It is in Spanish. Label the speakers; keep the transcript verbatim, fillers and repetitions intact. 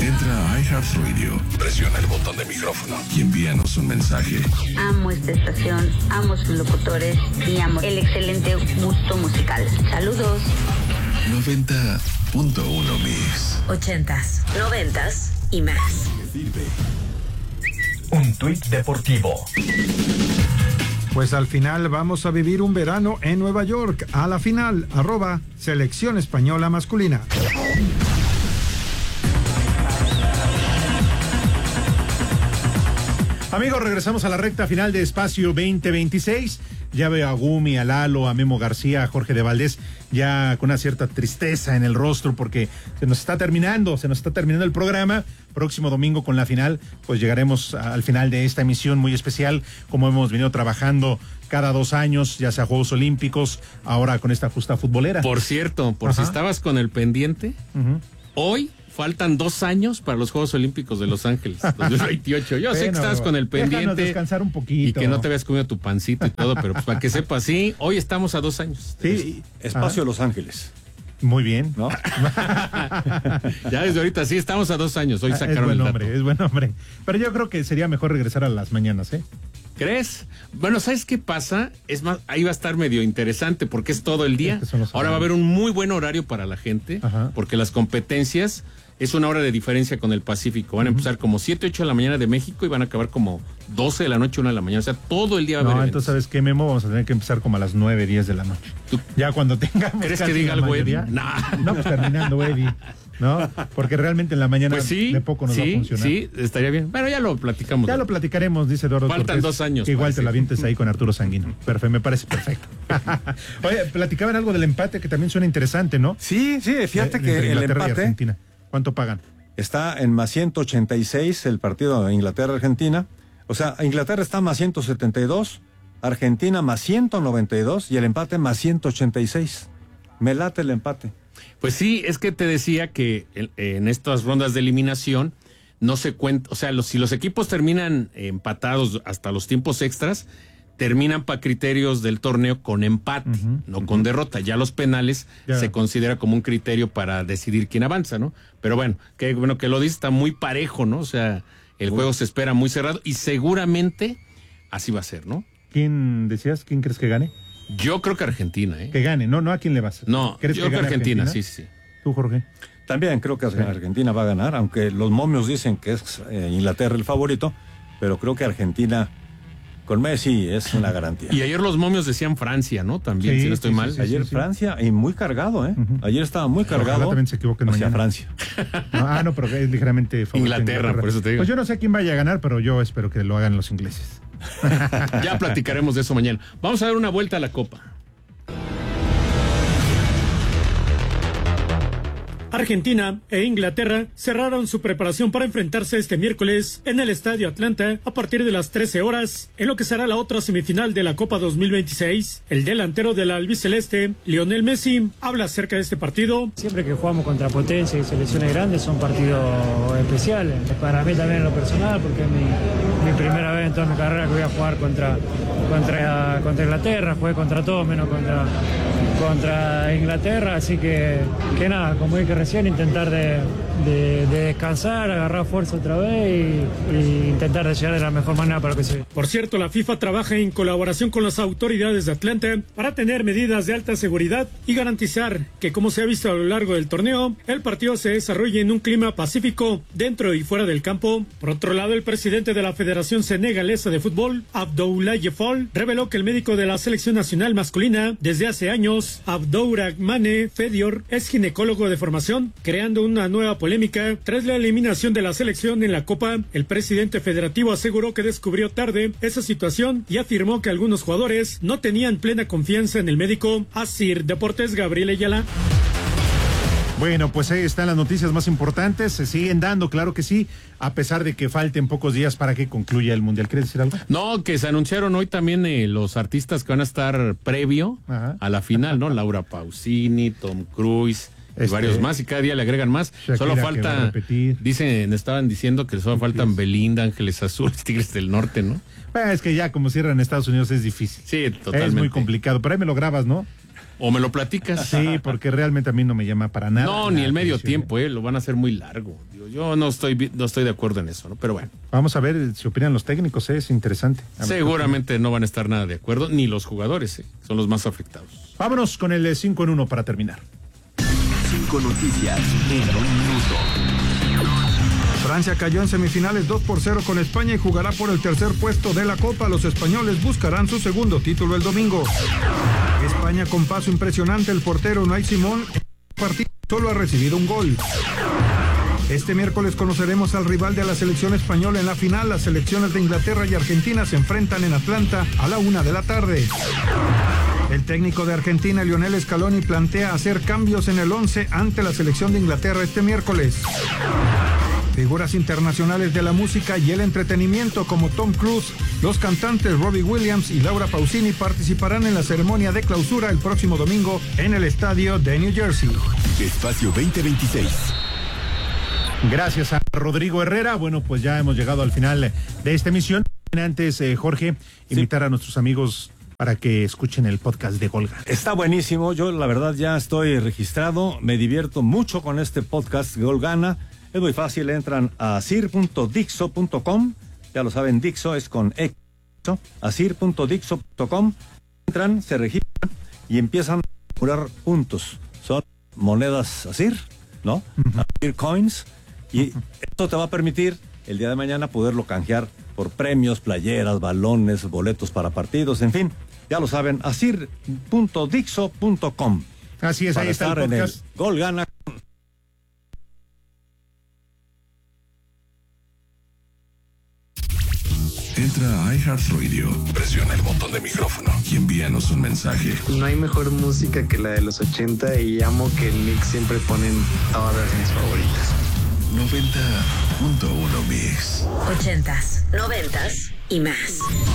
Speaker 1: Entra a iHeartRadio, presiona el botón de micrófono y envíanos un mensaje.
Speaker 2: Amo esta estación, amo sus locutores y amo el excelente gusto musical. Saludos.
Speaker 1: noventa punto uno Mix.
Speaker 3: Ochentas, noventas y más.
Speaker 4: Un tuit deportivo.
Speaker 5: Pues al final vamos a vivir un verano en Nueva York. A la final, arroba Selección Española Masculina.
Speaker 6: Amigos, regresamos a la recta final de Espacio veinte veintiséis. Ya veo a Gumi, a Lalo, a Memo García, a Jorge de Valdés, ya con una cierta tristeza en el rostro porque se nos está terminando, se nos está terminando el programa. Próximo domingo con la final, pues llegaremos al final de esta emisión muy especial, como hemos venido trabajando cada dos años, ya sea Juegos Olímpicos, ahora con esta justa futbolera.
Speaker 7: Por cierto, por Ajá. si estabas con el pendiente, uh-huh. hoy faltan dos años para los Juegos Olímpicos de Los Ángeles dos mil veintiocho. Yo bueno, sé que estabas con el pendiente.
Speaker 6: Descansar un poquito.
Speaker 7: Y que no te habías comido tu pancito y todo, pero pues para que sepas, sí, hoy estamos a dos años.
Speaker 6: Sí.
Speaker 8: Espacio Ajá. Los Ángeles.
Speaker 6: Muy bien.
Speaker 8: ¿No?
Speaker 7: Ya desde ahorita sí, estamos a dos años. Hoy sacaron
Speaker 6: es buen
Speaker 7: el dato.
Speaker 6: hombre, es buen hombre. Pero yo creo que sería mejor regresar a las mañanas, ¿eh?
Speaker 7: ¿Crees? Bueno, ¿sabes qué pasa? Es más, ahí va a estar medio interesante porque es todo el día. Ahora va a haber un muy buen horario para la gente, Ajá. porque las competencias es una hora de diferencia con el Pacífico. Van a empezar como siete, ocho de la mañana de México y van a acabar como doce de la noche, una de la mañana. O sea, todo el día va a haber
Speaker 6: No,
Speaker 7: eventos.
Speaker 6: entonces, ¿sabes qué, Memo? Vamos a tener que empezar como a las nueve, diez de la noche.
Speaker 7: ¿Tú
Speaker 6: ya cuando tengamos
Speaker 7: ¿Crees que diga algo Eddie?
Speaker 6: Nah. No, pues terminando Eddie, ¿no? Porque realmente en la mañana
Speaker 7: pues sí,
Speaker 6: de poco nos
Speaker 7: sí,
Speaker 6: va a funcionar.
Speaker 7: Sí, estaría bien. Bueno, ya lo platicamos.
Speaker 6: Ya
Speaker 7: ¿no?
Speaker 6: lo platicaremos, dice Eduardo
Speaker 7: Faltan
Speaker 6: Cortés,
Speaker 7: dos años.
Speaker 6: Que igual
Speaker 7: parece.
Speaker 6: te la vientes ahí con Arturo Sanguino. Perfecto, me parece perfecto. Oye, platicaban algo del empate que también suena interesante, ¿no?
Speaker 8: Sí, sí, fíjate
Speaker 6: de,
Speaker 8: que
Speaker 6: de
Speaker 8: el
Speaker 6: empate
Speaker 8: empate...
Speaker 6: Argentina. ¿Cuánto pagan?
Speaker 8: Está en más ciento ochenta y seis el partido de Inglaterra-Argentina. O sea, Inglaterra está más ciento setenta y dos, Argentina más ciento noventa y dos y el empate más ciento ochenta y seis. Me late el empate.
Speaker 7: Pues sí, es que te decía que en, en estas rondas de eliminación no se cuenta, o sea, los, si los equipos terminan empatados hasta los tiempos extras, terminan para criterios del torneo con empate, uh-huh, no uh-huh. con derrota. Ya los penales yeah. se considera como un criterio para decidir quién avanza, ¿no? Pero bueno, que bueno que lo dice, está muy parejo, ¿no? O sea, el uh-huh. juego se espera muy cerrado y seguramente así va a ser, ¿no?
Speaker 6: ¿Quién decías? ¿Quién crees que gane?
Speaker 7: Yo creo que Argentina, ¿eh?
Speaker 6: Que gane, no, no a quién le vas.
Speaker 7: No,
Speaker 6: ¿crees
Speaker 7: yo
Speaker 6: que
Speaker 7: creo que Argentina,
Speaker 6: Argentina,
Speaker 7: sí, sí.
Speaker 6: ¿Tú, Jorge?
Speaker 8: También creo que Argentina va a ganar, aunque los momios dicen que es eh, Inglaterra el favorito, pero creo que Argentina con Messi es una garantía.
Speaker 7: Y ayer los momios decían Francia, ¿no? También, sí, si no estoy
Speaker 6: sí,
Speaker 7: mal.
Speaker 6: Sí, sí,
Speaker 8: ayer
Speaker 6: sí,
Speaker 8: Francia y muy cargado, ¿eh? Uh-huh. Ayer estaba muy cargado.
Speaker 6: Ojalá también se equivoquen
Speaker 8: hacia
Speaker 6: mañana.
Speaker 8: Francia.
Speaker 6: No, ah, no, pero es ligeramente favorito.
Speaker 7: Inglaterra, Inglaterra, por eso te digo.
Speaker 6: Pues yo no sé quién vaya a ganar, pero yo espero que lo hagan los ingleses.
Speaker 7: Ya platicaremos de eso mañana. Vamos a dar una vuelta a la Copa.
Speaker 9: Argentina e Inglaterra cerraron su preparación para enfrentarse este miércoles en el Estadio Atlanta a partir de las trece horas, en lo que será la otra semifinal de la Copa dos mil veintiséis. El delantero de la albiceleste, Lionel Messi, habla acerca de este partido.
Speaker 10: Siempre que jugamos contra potencia y selecciones grandes son partidos especiales. Para mí también en lo personal, porque es mi, mi primera vez en toda mi carrera que voy a jugar contra, contra, contra Inglaterra. Jugué contra todos menos contra, contra Inglaterra, así que, que nada, como dije recién, intentar de, de, de descansar, agarrar fuerza otra vez y, y intentar de llegar de la mejor manera para que se...
Speaker 9: Por cierto, la FIFA trabaja en colaboración con las autoridades de Atlanta para tener medidas de alta seguridad y garantizar que, como se ha visto a lo largo del torneo, el partido se desarrolle en un clima pacífico dentro y fuera del campo. Por otro lado, el presidente de la Federación Senegalesa de Fútbol, Abdoulaye Fall, reveló que el médico de la selección nacional masculina desde hace años, Abdourahmane Fedior, es ginecólogo de formación, creando una nueva polémica tras la eliminación de la selección en la Copa. El presidente federativo aseguró que descubrió tarde esa situación y afirmó que algunos jugadores no tenían plena confianza en el médico. Asir Deportes, Gabriel Ayala.
Speaker 6: Bueno, pues ahí están las noticias más importantes, se siguen dando, claro que sí, a pesar de que falten pocos días para que concluya el Mundial. ¿Quieres decir algo?
Speaker 7: No, que se anunciaron hoy también eh, los artistas que van a estar previo Ajá. a la final, ¿no? Laura Pausini, Tom Cruise... Este, y varios más, y cada día le agregan más. Shakira, solo falta, dicen, estaban diciendo que solo faltan Belinda, Ángeles Azules, Tigres del Norte, ¿no?
Speaker 6: Pues es que ya como cierran en Estados Unidos es difícil.
Speaker 7: Sí, totalmente.
Speaker 6: Es muy complicado, pero ahí me lo grabas, ¿no?
Speaker 7: o me lo platicas.
Speaker 6: Sí, porque realmente a mí no me llama para nada.
Speaker 7: No, ni el medio tiempo, eh, lo van a hacer muy largo. Digo, yo no estoy, no estoy de acuerdo en eso, ¿no? Pero bueno.
Speaker 6: Vamos a ver si opinan los técnicos, ¿eh? Es interesante.
Speaker 7: Seguramente no van a estar nada de acuerdo, ni los jugadores, eh, son los más afectados.
Speaker 6: Vámonos con el cinco en uno para terminar.
Speaker 4: Cinco noticias en un minuto.
Speaker 5: Francia cayó en semifinales dos por cero con España y jugará por el tercer puesto de la Copa. Los españoles buscarán su segundo título el domingo. España con paso impresionante, el portero Unai Simón en el partido solo ha recibido un gol. Este miércoles conoceremos al rival de la selección española en la final. Las selecciones de Inglaterra y Argentina se enfrentan en Atlanta a la una de la tarde. El técnico de Argentina, Lionel Scaloni, plantea hacer cambios en el once ante la selección de Inglaterra este miércoles. Figuras internacionales de la música y el entretenimiento como Tom Cruise, los cantantes Robbie Williams y Laura Pausini participarán en la ceremonia de clausura el próximo domingo en el estadio de New Jersey.
Speaker 4: Espacio veinte veintiséis.
Speaker 6: Gracias a Rodrigo Herrera. Bueno, pues ya hemos llegado al final de esta emisión. Antes, eh, Jorge, invitar sí. a nuestros amigos para que escuchen el podcast de Gol Gana.
Speaker 8: Está buenísimo. Yo, la verdad, ya estoy registrado. Me divierto mucho con este podcast Gol Gana. Es muy fácil. Entran a asir punto dixo punto com. Ya lo saben, Dixo es con X. asir punto dixo punto com. Entran, se registran y empiezan a acumular puntos. Son monedas Asir, ¿no? Uh-huh. Asir Coins. Y esto te va a permitir el día de mañana poderlo canjear por premios, playeras, balones, boletos para partidos, en fin. Ya lo saben, asir punto dixo punto com.
Speaker 6: Así es, ahí está el podcast.
Speaker 8: En el Gol Gana.
Speaker 1: Entra a iHeartRadio, presiona el botón de micrófono y envíanos un mensaje.
Speaker 11: No hay mejor música que la de los ochenta y amo que el mix siempre ponen todas mis favoritas.
Speaker 1: noventa punto uno Mix.
Speaker 3: Ochentas, noventas y más.